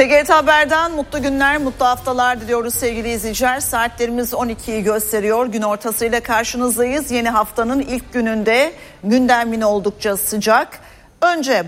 TGRT Haber'den mutlu günler, mutlu haftalar diliyoruz sevgili izleyiciler. Saatlerimiz 12'yi gösteriyor. Gün ortasıyla karşınızdayız. Yeni haftanın ilk gününde gündem yine oldukça sıcak. Önce